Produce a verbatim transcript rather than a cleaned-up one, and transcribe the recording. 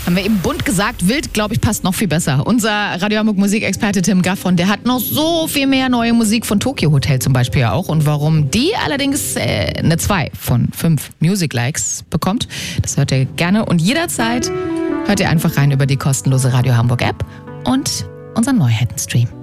Haben wir eben bunt gesagt, wild, glaube ich, passt noch viel besser. Unser Radio Hamburg Musikexperte Tim Gaffron, der hat noch so viel mehr neue Musik von Tokyo Hotel zum Beispiel auch. Und warum die allerdings äh, eine zwei von fünf Music Likes bekommt, das hört ihr gerne. Und jederzeit hört ihr einfach rein über die kostenlose Radio Hamburg App und unseren Neuheiten-Stream.